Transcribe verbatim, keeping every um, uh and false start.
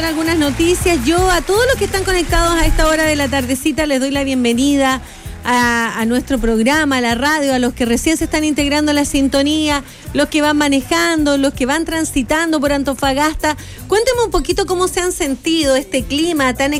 revisar algunas noticias. Yo a todos los que están conectados a esta hora de la tardecita les doy la bienvenida a, a nuestro programa, a la radio, a los que recién se están integrando a la sintonía, los que van manejando, los que van transitando por Antofagasta. Cuéntenme un poquito cómo se han sentido este clima tan